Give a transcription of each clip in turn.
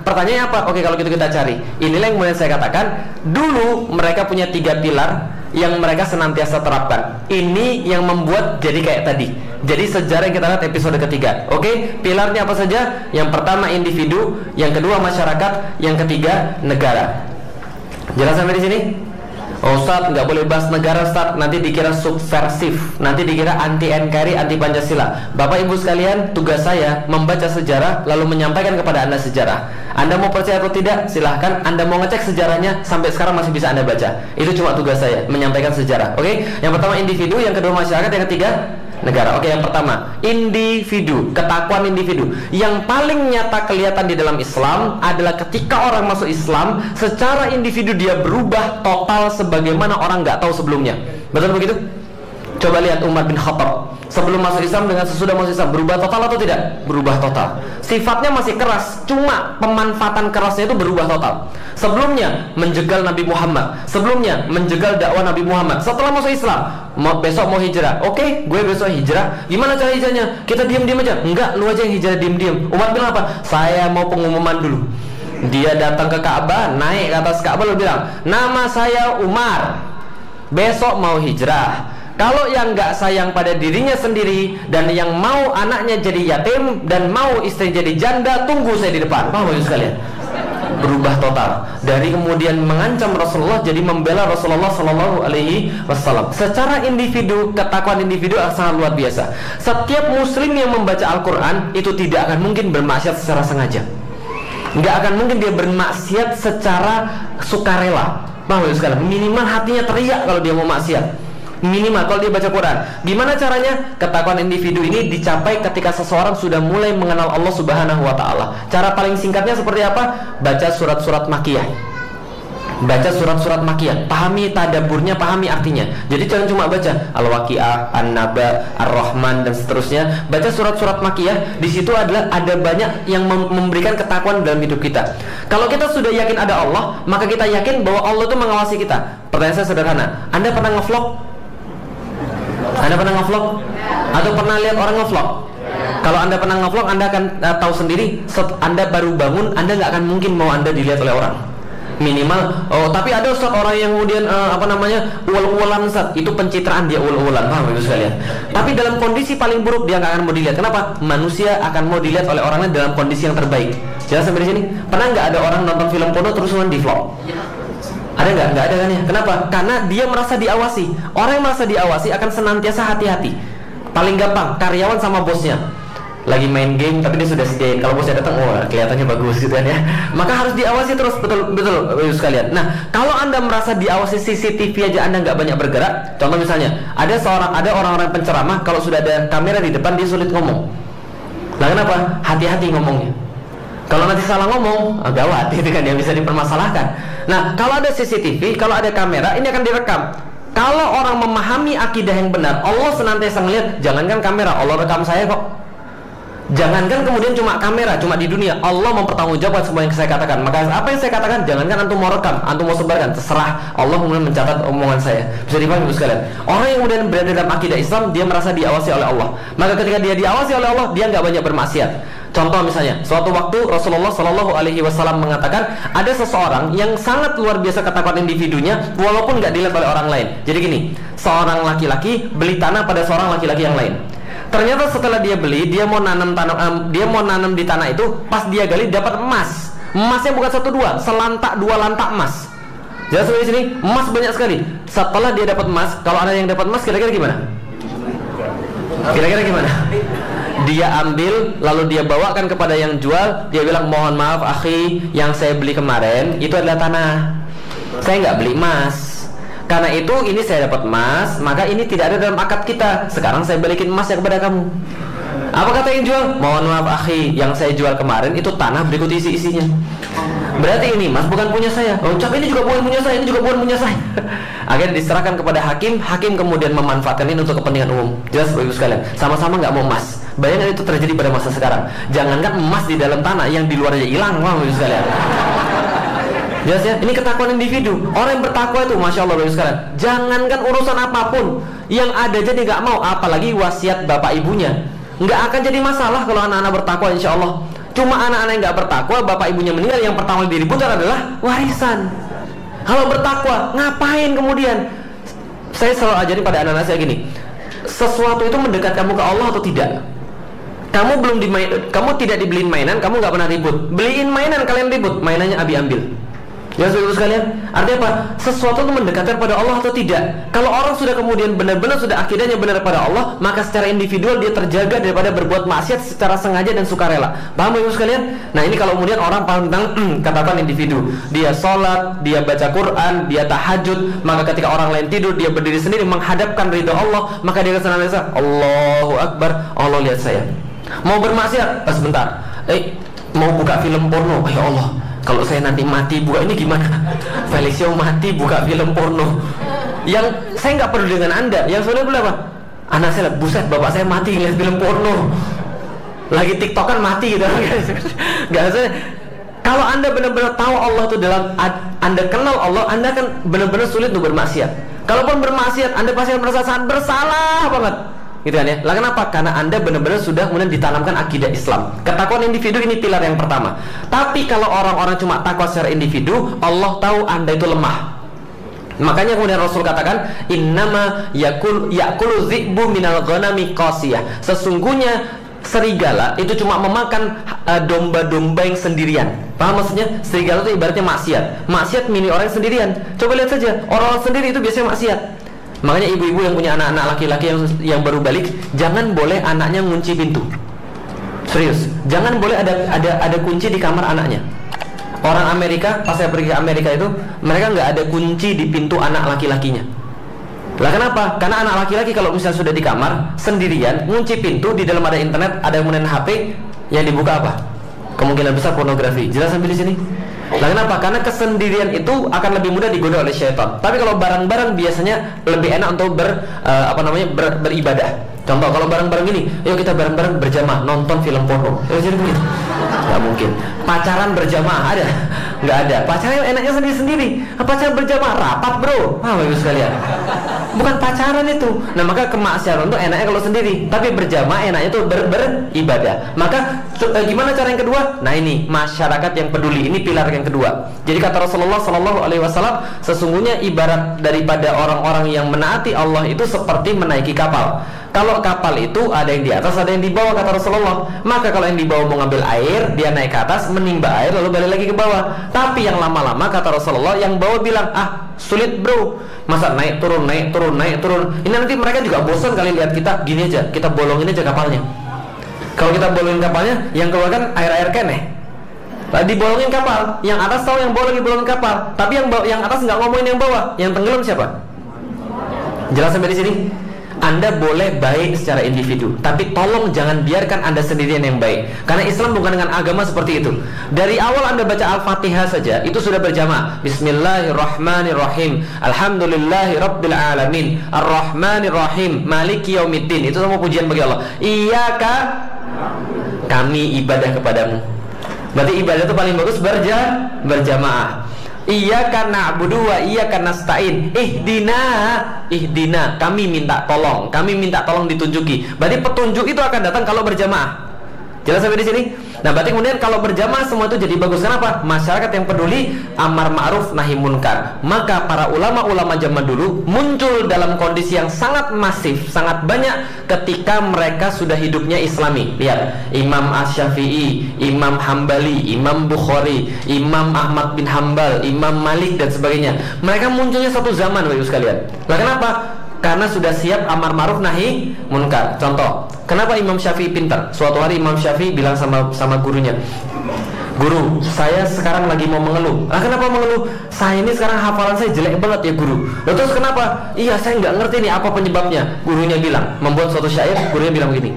pertanyaannya apa? Oke, kalau gitu kita cari. Inilah yang kemudian saya katakan, dulu mereka punya 3 pilar yang mereka senantiasa terapkan. Ini yang membuat jadi kayak tadi. Jadi sejarah yang kita lihat episode ketiga. Oke, pilarnya apa saja? Yang pertama individu, yang kedua masyarakat, yang ketiga negara. Jelas sampai di sini? Oh, Ustaz, nggak boleh bahas negara, Ustaz, nanti dikira subversif, nanti dikira anti NKRI, anti Pancasila. Bapak Ibu sekalian, tugas saya membaca sejarah lalu menyampaikan kepada Anda sejarah. Anda mau percaya atau tidak, silahkan. Anda mau ngecek sejarahnya, sampai sekarang masih bisa Anda baca. Itu cuma tugas saya, menyampaikan sejarah. Oke, yang pertama individu, yang kedua masyarakat, yang ketiga negara. Oke, yang pertama individu, ketakwaan individu. Yang paling nyata kelihatan di dalam Islam adalah ketika orang masuk Islam, secara individu dia berubah total sebagaimana orang nggak tahu sebelumnya. Betul begitu? Coba lihat Umar bin Khattab sebelum masuk Islam dengan sesudah masuk Islam, berubah total atau tidak? Berubah total. Sifatnya masih keras, cuma pemanfaatan kerasnya itu berubah total. Sebelumnya menjegal Nabi Muhammad, sebelumnya menjegal dakwah Nabi Muhammad. Setelah masuk Islam, besok mau hijrah. Oke, gue besok hijrah. Gimana cara hijrahnya? Kita diam-diam aja? Enggak, lu aja yang hijrah diam-diam. Umar bilang apa? Saya mau pengumuman dulu. Dia datang ke Ka'bah, naik ke atas Ka'bah, lalu bilang, nama saya Umar, besok mau hijrah. Kalau yang nggak sayang pada dirinya sendiri dan yang mau anaknya jadi yatim dan mau istri jadi janda, tunggu saya di depan. Paham ya sekalian? Berubah total dari kemudian mengancam Rasulullah jadi membela Rasulullah Shallallahu Alaihi Wasallam. Secara individu, ketakwaan individu sangat luar biasa. Setiap muslim yang membaca Al-Quran itu tidak akan mungkin bermaksiat secara sengaja. Nggak akan mungkin dia bermaksiat secara sukarela. Paham ya sekalian? Minimal hatinya teriak kalau dia mau maksiat. Minimal kalau dia baca Quran. Gimana caranya? Ketakwaan individu ini dicapai ketika seseorang sudah mulai mengenal Allah Subhanahu wa ta'ala. Cara paling singkatnya seperti apa? Baca surat-surat makiyah. Baca surat-surat makiyah, pahami tadaburnya, pahami artinya. Jadi jangan cuma baca Al-Waqi'ah, An-Naba, Ar-Rahman dan seterusnya. Baca surat-surat makiyah. Di situ adalah ada banyak yang memberikan ketakwaan dalam hidup kita. Kalau kita sudah yakin ada Allah, maka kita yakin bahwa Allah itu mengawasi kita. Pertanyaan saya sederhana, Anda pernah ngevlog? Anda pernah ngevlog? Atau pernah lihat orang ngevlog? Kalau Anda pernah ngevlog, Anda akan tahu sendiri, Anda baru bangun, Anda nggak akan mungkin mau Anda dilihat oleh orang. Minimal, tapi ada Ustaz orang yang kemudian uwal-uwalan Ustaz, itu pencitraan, dia uwal-uwalan, paham itu sekalian. Tapi dalam kondisi paling buruk dia nggak akan mau dilihat. Kenapa? Manusia akan mau dilihat oleh orangnya dalam kondisi yang terbaik. Jelas sampai di sini? Pernah nggak ada orang nonton film porno terus di vlog? Ada nggak? Nggak ada kan ya? Kenapa? Karena dia merasa diawasi. Orang yang merasa diawasi akan senantiasa hati-hati. Paling gampang, karyawan sama bosnya lagi main game tapi dia sudah sediain, kalau bosnya datang, wah kelihatannya bagus gitu kan ya. Maka harus diawasi terus, betul sekalian. Nah, kalau Anda merasa diawasi CCTV aja Anda nggak banyak bergerak. Contoh misalnya, ada orang-orang penceramah, kalau sudah ada kamera di depan dia sulit ngomong. Nah, kenapa? Hati-hati ngomongnya. Kalau nanti salah ngomong, gawat gitu kan, yang bisa dipermasalahkan. Nah, kalau ada CCTV, kalau ada kamera, ini akan direkam. Kalau orang memahami akidah yang benar, Allah senantiasa ngelihat, jangankan kamera, Allah rekam saya kok. Jangankan kemudian cuma kamera, cuma di dunia, Allah mempertanggungjawabkan semua yang saya katakan. Maka apa yang saya katakan, jangankan antum mau rekam, antum mau sebarkan, terserah. Allah kemudian mencatat omongan saya. Bisa dipahami Ibu sekalian. Orang yang kemudian berada dalam akidah Islam, dia merasa diawasi oleh Allah. Maka ketika dia diawasi oleh Allah, dia nggak banyak bermaksiat. Contoh misalnya, suatu waktu Rasulullah Shallallahu Alaihi Wasallam mengatakan ada seseorang yang sangat luar biasa ketakwaan individunya, walaupun nggak dilihat oleh orang lain. Jadi gini, seorang laki-laki beli tanah pada seorang laki-laki yang lain. Ternyata setelah dia beli, dia mau nanam di tanah itu, pas dia gali dapat emas. Emasnya bukan 1-2, dua lantak emas. Jadi di sini emas banyak sekali. Setelah dia dapat emas, kalau ada yang dapat emas, kira-kira gimana? Kira-kira gimana? Dia ambil, lalu dia bawakan kepada yang jual. Dia bilang, mohon maaf akhi, yang saya beli kemarin itu adalah tanah, saya nggak beli emas. Karena itu ini saya dapat emas, maka ini tidak ada dalam akad kita. Sekarang saya balikin emasnya kepada kamu. Apa kata yang jual? Mohon maaf akhi, yang saya jual kemarin itu tanah berikut isi-isinya. Berarti ini emas bukan punya saya. Oh, cap ini juga bukan punya saya, ini juga bukan punya saya. Akhirnya diserahkan kepada hakim. Hakim kemudian memanfaatkan ini untuk kepentingan umum. Jelas Bapak Ibu sekalian, sama-sama nggak mau emas. Bayangkan itu terjadi pada masa sekarang. Jangankan emas di dalam tanah, yang di luar aja hilang, Bapak Ibu sekalian. Jelas ya, ini ketakwaan individu. Orang yang bertakwa itu, masya Allah Bapak Ibu sekalian, jangankan urusan apapun yang ada jadi nggak mau, apalagi wasiat bapak ibunya. Nggak akan jadi masalah kalau anak-anak bertakwa, insya Allah. Cuma anak-anak yang nggak bertakwa, bapak ibunya meninggal, yang pertama diributkan adalah warisan. Kalau bertakwa, ngapain kemudian? Saya selalu ajarin pada anak-anak saya gini, sesuatu itu mendekat kamu ke Allah atau tidak? Kamu tidak dibeliin mainan, kamu nggak pernah ribut. Beliin mainan, kalian ribut, mainannya Abi ambil. Ya saudara sekalian, artinya apa? Sesuatu itu mendekatkan pada Allah atau tidak? Kalau orang sudah kemudian benar-benar sudah akidahnya benar pada Allah, maka secara individual dia terjaga daripada berbuat maksiat secara sengaja dan sukarela. Paham ya sekalian? Nah ini kalau kemudian orang paham tentang katakan individu, dia sholat, dia baca Quran, dia tahajud, maka ketika orang lain tidur dia berdiri sendiri menghadapkan ridha Allah, maka dia senantiasa Allahu Akbar, Allah lihat saya. Mau bermaksiat, sebentar. Mau buka film porno, ya Allah, kalau saya nanti mati buka ini gimana? Felicio mati buka film porno. Yang saya nggak perlu dengan Anda. Yang soalnya boleh apa? Anak saya, buset, bapak saya mati ngeliat film porno. Lagi TikTokan mati gitu. Nggak saya. Kalau Anda benar-benar tahu Allah itu dalam Anda kenal Allah, Anda kan benar-benar sulit untuk bermaksiat. Kalaupun bermaksiat, Anda pasti akan merasa sangat bersalah banget. Gitu kan ya. Lah kenapa? Karena Anda benar-benar sudah kemudian ditanamkan akidah Islam. Ketakwaan individu ini pilar yang pertama. Tapi kalau orang-orang cuma takwa secara individu, Allah tahu Anda itu lemah. Makanya kemudian Rasul katakan, innama yakulu zi'bu minal ghanami qasiyah. Sesungguhnya serigala itu cuma memakan domba-domba yang sendirian. Paham maksudnya? Serigala itu ibaratnya maksiat. Maksiat milik orang sendirian. Coba lihat saja, orang-orang sendiri itu biasanya maksiat. Makanya ibu-ibu yang punya anak-anak laki-laki yang baru balik, jangan boleh anaknya ngunci pintu. Serius, jangan boleh ada kunci di kamar anaknya. Orang Amerika, pas saya pergi ke Amerika itu, mereka nggak ada kunci di pintu anak laki-lakinya. Lah kenapa? Karena anak laki-laki kalau misalnya sudah di kamar sendirian, ngunci pintu, di dalam ada internet, ada yang main HP, yang dibuka apa? Kemungkinan besar pornografi. Jelas sampai di sini? Lah kenapa? Karena kesendirian itu akan lebih mudah digoda oleh syaitan. Tapi kalau bareng-bareng biasanya lebih enak untuk beribadah. Contoh kalau bareng-bareng ini, yuk kita bareng-bareng berjamaah nonton film porno. Jadi begitu. Gak mungkin. Pacaran berjamaah ada? Nggak ada. Pacaran enaknya sendiri-sendiri. Pacaran berjamaah rapat bro. Ibu sekalian. Bukan pacaran itu. Nah maka kemaksiatan itu enaknya kalau sendiri. Tapi berjamaah enaknya itu beribadah. Maka gimana cara yang kedua? Nah ini masyarakat yang peduli. Ini pilar yang kedua. Jadi kata Rasulullah SAW, sesungguhnya ibarat daripada orang-orang yang menaati Allah itu seperti menaiki kapal. Kalau kapal itu ada yang di atas, ada yang di bawah, kata Rasulullah. Maka kalau yang di bawah mau ngambil air, dia naik ke atas, menimba air, lalu balik lagi ke bawah. Tapi yang lama-lama, kata Rasulullah, yang bawah bilang, sulit bro, masa naik turun, naik turun, naik turun. Ini nanti mereka juga bosan kali lihat kita. Gini aja, kita bolongin aja kapalnya. Kalau kita bolongin kapalnya, yang keluar kan air-air keneh. Dibolongin kapal, yang atas tahu yang bawah lagi bolongin kapal. Tapi yang atas nggak ngomongin yang bawah. Yang tenggelam siapa? Jelas sampai di sini? Anda boleh baik secara individu, tapi tolong jangan biarkan Anda sendirian yang baik. Karena Islam bukan dengan agama seperti itu. Dari awal Anda baca Al-Fatihah saja, itu sudah berjamaah. Bismillahirrahmanirrahim. Alhamdulillahi rabbil alamin. Ar-Rahmanirrahim. Maliki yaumiddin. Itu semua pujian bagi Allah. Iyyaka, kami ibadah kepadamu. Berarti ibadah itu paling bagus berjamaah. Iyyaka na'budu wa iyyaka nasta'in. Ihdina, kami minta tolong. Kami minta tolong ditunjuki. Berarti petunjuk itu akan datang kalau berjamaah. Jelas sampai di sini? Nah, berarti kemudian kalau berjamaah semua itu jadi bagus. Kenapa? Masyarakat yang peduli amar ma'ruf nahi munkar. Maka para ulama-ulama zaman dulu muncul dalam kondisi yang sangat masif, sangat banyak ketika mereka sudah hidupnya Islami. Lihat, Imam Asy-Syafi'i, Imam Hambali, Imam Bukhari, Imam Ahmad bin Hambal, Imam Malik dan sebagainya. Mereka munculnya satu zaman, Bapak Ibu sekalian. Lah kenapa? Karena sudah siap amar ma'ruf nahi munkar. Contoh, kenapa Imam Syafi'i pintar? Suatu hari Imam Syafi'i bilang sama gurunya, "Guru, saya sekarang lagi mau mengeluh." Kenapa mengeluh? "Saya ini sekarang hafalan saya jelek banget ya guru." Terus kenapa? "Iya, saya nggak ngerti nih apa penyebabnya." Gurunya bilang, membuat suatu syair, gurunya bilang begini,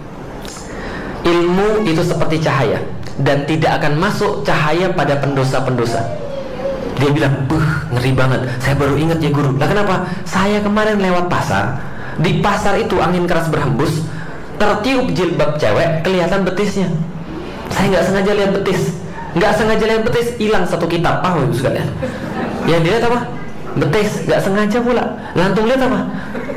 "Ilmu itu seperti cahaya, dan tidak akan masuk cahaya pada pendosa-pendosa." Dia bilang, ngeri banget. Saya baru ingat ya guru. Lah kenapa? Saya kemarin lewat pasar. Di pasar itu angin keras berhembus, tertiup jilbab cewek, kelihatan betisnya. Saya nggak sengaja lihat betis, hilang satu kitab. Ibu sekalian. Yang dilihat apa? Betis, nggak sengaja pula. Lantung lihat apa?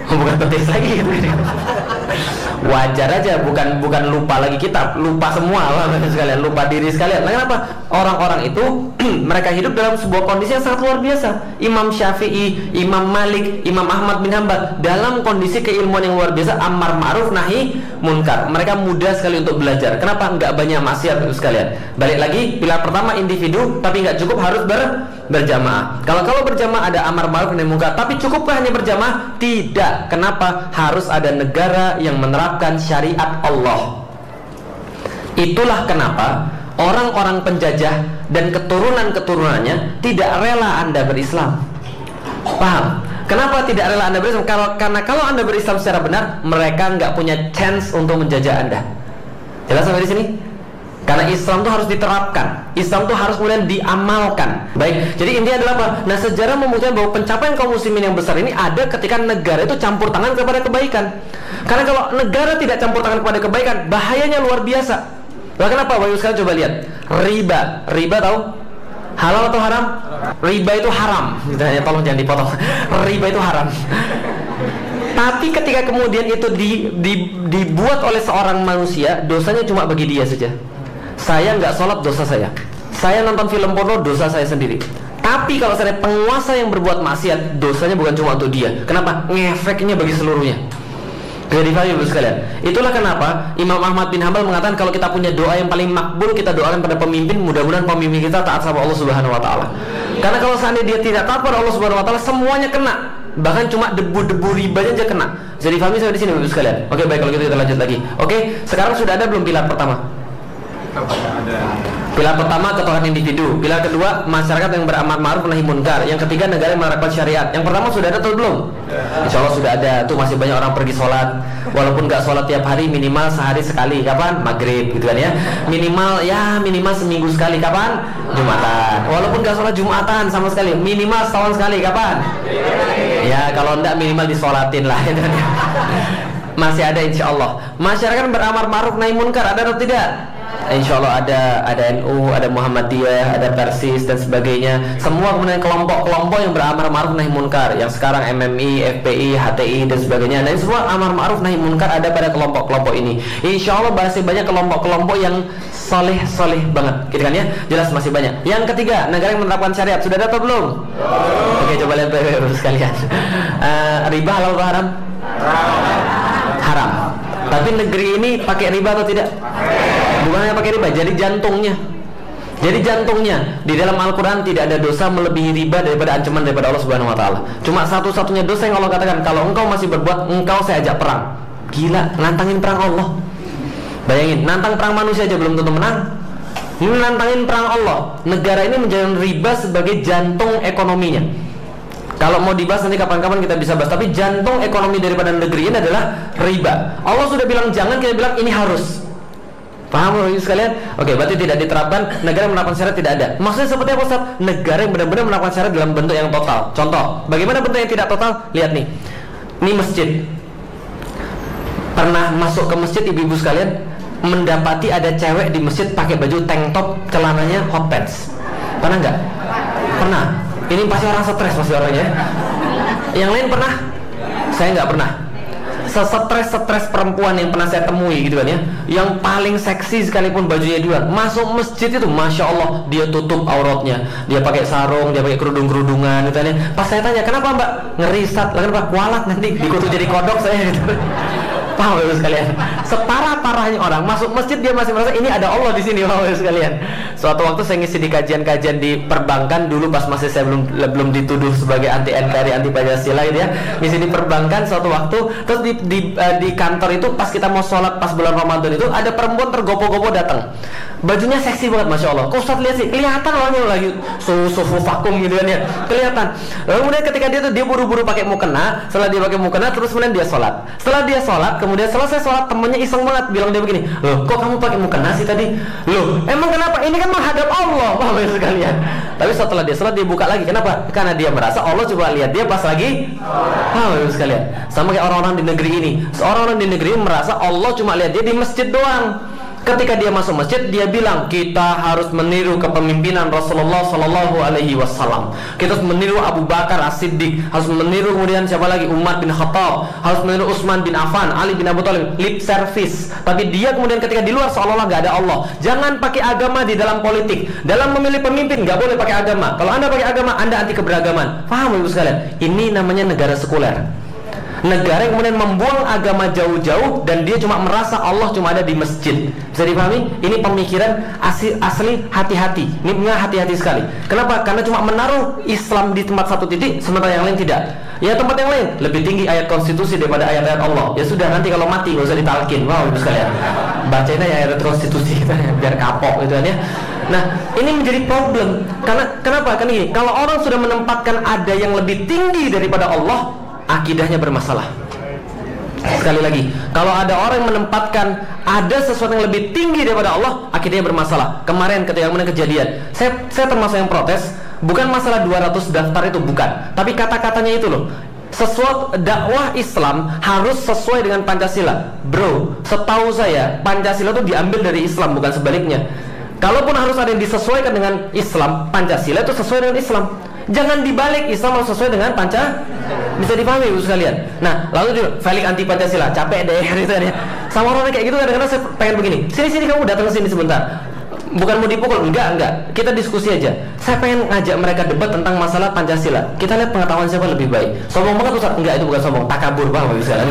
bukan betis lagi gitu. Wajar aja, bukan lupa lagi kita, lupa semua sekalian, lupa diri sekalian. Nah, kenapa? Orang-orang itu mereka hidup dalam sebuah kondisi yang sangat luar biasa. Imam Syafi'i, Imam Malik, Imam Ahmad bin Hanbal dalam kondisi keilmuan yang luar biasa, amar ma'ruf nahi munkar. Mereka mudah sekali untuk belajar. Kenapa? Nggak banyak maksiat sekalian. Balik lagi, pilar pertama individu, tapi nggak cukup, harus berjamaah. Kalau berjamaah ada amar ma'ruf nahi munkar, tapi cukupkah hanya berjamaah? Tidak. Kenapa? Harus ada negara yang menerapkan syariat Allah. Itulah kenapa orang-orang penjajah dan keturunan-keturunannya tidak rela Anda berislam. Paham? Kenapa tidak rela Anda berislam? Karena kalau Anda berislam secara benar, mereka nggak punya chance untuk menjajah Anda. Jelas sampai di sini? Karena Islam itu harus diterapkan, Islam itu harus kemudian diamalkan. Baik, jadi intinya adalah apa? Nah, sejarah membuktikan bahwa pencapaian kaum muslimin yang besar ini ada ketika negara itu campur tangan kepada kebaikan. Karena kalau negara tidak campur tangan kepada kebaikan, bahayanya luar biasa. Nah, kenapa? Bapak sekalian coba lihat. Riba tahu? Halal atau haram? Riba itu haram. Tolong jangan dipotong. Riba itu haram. Tapi ketika kemudian itu dibuat oleh seorang manusia, dosanya cuma bagi dia saja. Saya nggak sholat, dosa saya. Saya nonton film porno, dosa saya sendiri. Tapi kalau saya penguasa yang berbuat maksiat, dosanya bukan cuma untuk dia. Kenapa? Ngefeknya bagi seluruhnya. Jadi Ibu sekalian, itulah kenapa Imam Ahmad bin Hanbal mengatakan kalau kita punya doa yang paling makbul, kita doakan pada pemimpin, mudah-mudahan pemimpin kita taat sama Allah Subhanahu wa taala. Karena kalau seandainya dia tidak taat pada Allah Subhanahu wa taala, semuanya kena. Bahkan cuma debu-debu ribanya aja kena. Jadi pahami sampai di sini Ibu sekalian. Oke, baik, kalau gitu kita lanjut lagi. Oke, sekarang sudah ada belum pilar pertama? Pilar pertama ketuhanan individu. Pilar kedua masyarakat yang beramar ma'ruf nahi munkar. Yang ketiga negara yang menerapkan syariat. Yang pertama sudah ada atau belum? Insya Allah sudah ada. Tuh masih banyak orang pergi sholat. Walaupun nggak sholat tiap hari, minimal sehari sekali. Kapan? Maghrib gitu kan ya. Minimal seminggu sekali. Kapan? Jumatan. Walaupun nggak sholat Jumatan sama sekali, minimal setahun sekali. Kapan? Ya kalau enggak minimal disolatin lah. Masih ada insya Allah. Masyarakat beramar ma'ruf nahi munkar ada atau tidak? Insya Allah ada NU, ada Muhammadiyah, ada Persis dan sebagainya. Semua kemudian kelompok-kelompok yang beramar ma'ruf nahi munkar. Yang sekarang MMI, FPI, HTI dan sebagainya. Dan semua amar ma'ruf nahi munkar ada pada kelompok-kelompok ini. Insya Allah masih banyak kelompok-kelompok yang soleh banget, gitu kan ya? Jelas masih banyak. Yang ketiga, negara yang menerapkan syariat sudah ada atau belum? Oke, coba lihat sekalian. Riba halal atau haram? Haram. Tapi negeri ini pakai riba atau tidak? Bukan hanya pakai riba, jadi jantungnya di dalam Al-Quran tidak ada dosa melebihi riba daripada ancaman daripada Allah Subhanahu Wa Taala. Cuma satu-satunya dosa yang Allah katakan, kalau engkau masih berbuat, engkau saya ajak perang. Gila, nantangin perang Allah. Bayangin, nantang perang manusia aja belum tentu menang. Ini nantangin perang Allah. Negara ini menjadikan riba sebagai jantung ekonominya. Kalau mau dibahas nanti kapan-kapan kita bisa bahas. Tapi jantung ekonomi daripada negeri ini adalah riba. Allah sudah bilang jangan, kita bilang ini harus. Paham Bapak Ibu sekalian? Oke, berarti tidak diterapkan. Negara yang menerapkan syariat tidak ada. Maksudnya seperti apa Ustaz? Negara yang benar-benar menerapkan syariat dalam bentuk yang total. Contoh, bagaimana bentuk yang tidak total? Lihat nih. Ini masjid. Pernah masuk ke masjid ibu-ibu sekalian, mendapati ada cewek di masjid pakai baju tank top, celananya hot pants. Pernah nggak? Pernah. Ini pasti orang stres pasti orangnya. Yang lain pernah? Saya nggak pernah. Stres perempuan yang pernah saya temui gitu kan ya, yang paling seksi sekalipun bajunya dia masuk masjid itu masya Allah dia tutup auratnya, dia pakai sarung, dia pakai kerudungan gitu kan ya. Pas saya tanya kenapa mbak, ngerisat lah, kenapa kualat nanti dikutuk jadi kodok saya gitu. Paham ya sekalian? Separah-parahnya orang masuk masjid dia masih merasa ini ada Allah di sini, paham ya sekalian? Suatu waktu saya ngisi di kajian-kajian di perbankan dulu pas masih saya belum dituduh sebagai anti NKRI, anti Pancasila gitu ya. Ngisi di perbankan suatu waktu, terus di kantor itu pas kita mau sholat pas bulan Ramadan itu ada perempuan tergopo-gopo datang. Bajunya seksi banget masya Allah. Kok Ustaz lihat sih, kelihatan orangnya lagi sufu vakum gitu kan ya, kelihatan. Lalu kemudian ketika dia buru-buru pakai mukena, setelah dia pakai mukena terus kemudian dia sholat. Setelah dia sholat, kemudian selesai sholat temennya iseng banget bilang dia begini, loh kok kamu pakai mukena sih tadi? Loh emang kenapa? Ini kan menghadap Allah, paham ya sekalian? Tapi setelah dia sholat dia buka lagi, kenapa? Karena dia merasa Allah coba lihat dia pas lagi, paham ya sekalian? Sama kayak orang-orang di negeri ini. Orang-orang di negeri ini merasa Allah cuma lihat dia di masjid doang. Ketika dia masuk masjid, dia bilang kita harus meniru kepemimpinan Rasulullah Sallallahu Alaihi Wasallam. Kita harus meniru Abu Bakar As-Siddiq, harus meniru kemudian siapa lagi, Umar bin Khattab, harus meniru Utsman bin Affan, Ali bin Abi Thalib. Lip service. Tapi dia kemudian ketika di luar seolah-olah nggak ada Allah. Jangan pakai agama di dalam politik. Dalam memilih pemimpin nggak boleh pakai agama. Kalau Anda pakai agama, Anda anti keberagaman. Paham ibu sekalian? Ini namanya negara sekuler. Negara yang kemudian membuang agama jauh-jauh dan dia cuma merasa Allah cuma ada di masjid. Bisa dipahami? Ini pemikiran asli hati-hati. Ini benar hati-hati sekali. Kenapa? Karena cuma menaruh Islam di tempat satu titik, sementara yang lain tidak. Ya tempat yang lain lebih tinggi ayat konstitusi daripada ayat-ayat Allah. Ya sudah, nanti kalau mati nggak usah ditalkin. Wow, ibu sekalian. Bacain aja ayat konstitusi kita biar kapok gitu kan ya. Nah, ini menjadi problem. Karena kenapa? Karena ini, kalau orang sudah menempatkan ada yang lebih tinggi daripada Allah, akidahnya bermasalah. Sekali lagi, kalau ada orang yang menempatkan ada sesuatu yang lebih tinggi daripada Allah, akidahnya bermasalah. Kemarin ketika kemudian kejadian, saya termasuk yang protes. Bukan masalah 200 daftar itu, bukan. Tapi kata-katanya itu loh. Sesuatu dakwah Islam harus sesuai dengan Pancasila. Bro, setahu saya Pancasila itu diambil dari Islam, bukan sebaliknya. Kalaupun harus ada yang disesuaikan dengan Islam, Pancasila itu sesuai dengan Islam. Jangan dibalik, Islam harus sesuai dengan Pancasila. Bisa dipahami ibu sekalian. Nah, lalu dia Felix anti Pancasila, capek deh gitu ya. Sama orang kayak gitu kadang-kadang saya pengen begini. Sini kamu datang ke sini sebentar. Bukan mau dipukul, enggak. Kita diskusi aja. Saya pengen ngajak mereka debat tentang masalah Pancasila. Kita lihat pengetahuan siapa lebih baik. Sombong banget Ustaz? Enggak, itu bukan sombong, takabur banget ibu sekalian.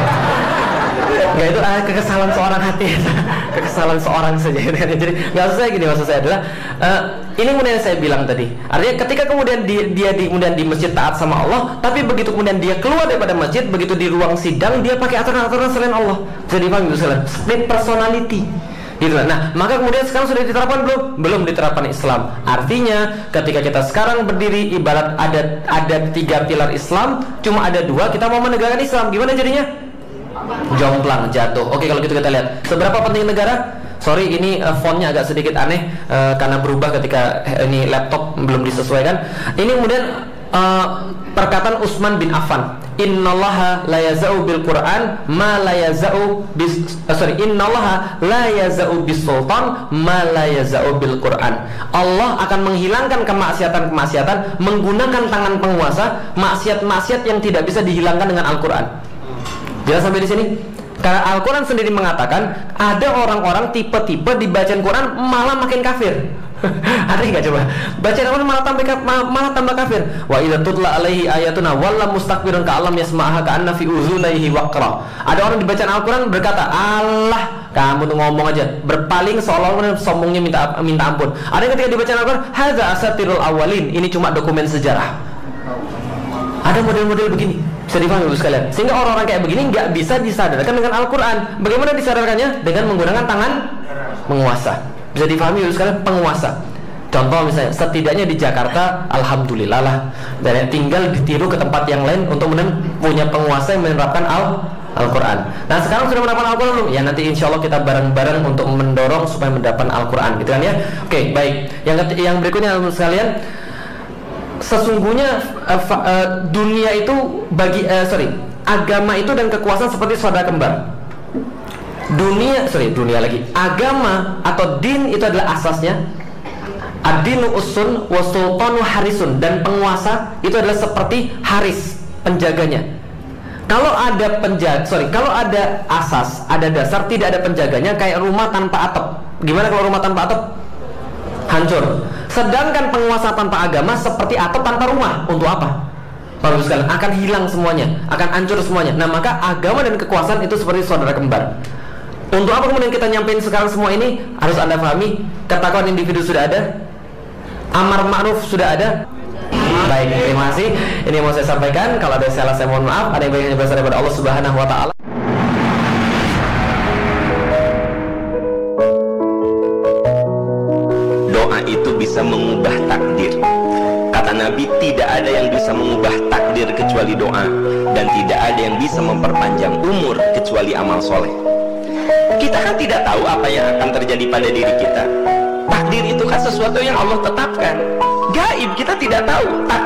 Enggak, itu kekesalan seorang hati. Kekesalan seorang saja. Jadi nggak usah saya gini, maksud saya adalah ini kemudian saya bilang tadi. Artinya ketika kemudian dia kemudian di masjid taat sama Allah, tapi begitu kemudian dia keluar daripada masjid, begitu di ruang sidang dia pakai aturan-aturan selain Allah. Jadi paham itu selain split personality. Gitu. Nah, maka kemudian sekarang sudah diterapkan belum diterapkan Islam. Artinya ketika kita sekarang berdiri ibarat ada 3 pilar Islam, cuma ada 2, kita mau menegakkan Islam, gimana jadinya? Jomplang, jatuh. Oke, kalau gitu kita lihat seberapa penting negara. Sorry, ini fontnya agak sedikit aneh karena berubah ketika ini laptop belum disesuaikan. Ini kemudian perkataan Utsman bin Affan, innallaha la yaza'u bil Qur'an ma la yaza'u innallaha la yaza'u bis sultan ma la yaza'u bil Qur'an. Allah akan menghilangkan kemaksiatan menggunakan tangan penguasa, maksiat-maksiat yang tidak bisa dihilangkan dengan Al-Qur'an. Jelas sampai di sini? Karena Al-Quran sendiri mengatakan ada orang-orang tipe-tipe dibacaan Quran malah makin kafir. Ada nggak coba? Bacaan Quran malah tambah kafir. Wa idza tutla alaihi ayatuna walla mustakbirun ka'allam yasma'aha ka'anna fi uzunaihi waqra. Ada orang dibacaan Al-Quran berkata, "Allah, kamu tuh ngomong aja." Berpaling seolah-olah sombongnya minta ampun. Ada yang ketika dibacaan Al-Quran, "Hadza asatirul awwalin." Ini cuma dokumen sejarah. Ada model-model begini. Bisa dipahami ibu sekalian. Sehingga orang-orang kayak begini nggak bisa disadarkan dengan Al-Quran. Bagaimana disadarkannya? Dengan menggunakan tangan penguasa. Bisa dipahami ibu sekalian, penguasa. Contoh misalnya, setidaknya di Jakarta, alhamdulillah lah, dan tinggal ditiru ke tempat yang lain untuk punya penguasa yang menerapkan Al-Quran. Nah sekarang sudah menerapkan Al-Quran belum? Ya nanti insya Allah kita bareng-bareng untuk mendorong supaya mendapatkan Al-Quran, gitu kan ya. Oke, baik. Yang berikutnya ibu sekalian, sesungguhnya dunia itu agama itu dan kekuasaan seperti saudara kembar. Dunia lagi. Agama atau din itu adalah asasnya. Ad-dinu usun wa sultanu harisun, dan penguasa itu adalah seperti haris, penjaganya. Kalau ada asas, ada dasar, tidak ada penjaganya, kayak rumah tanpa atap. Gimana kalau rumah tanpa atap? Hancur. Sedangkan penguasa tanpa agama seperti atap tanpa rumah. Untuk apa? Baru sekalian, akan hilang semuanya, akan hancur semuanya. Nah maka agama dan kekuasaan itu seperti saudara kembar. Untuk apa kemudian kita nyampein sekarang semua ini? Harus Anda pahami, ketakwaan individu sudah ada, amar ma'ruf sudah ada. Baik, terima kasih. Ini yang mau saya sampaikan. Kalau ada salah saya mohon maaf. Ada yang baik yang berasal daripada Allah Subhanahu wa Ta'ala. Doa itu bisa mengubah takdir. Kata Nabi, tidak ada yang bisa mengubah takdir kecuali doa, dan tidak ada yang bisa memperpanjang umur kecuali amal soleh. Kita kan tidak tahu apa yang akan terjadi pada diri kita. Takdir itu kan sesuatu yang Allah tetapkan. Gaib, kita tidak tahu.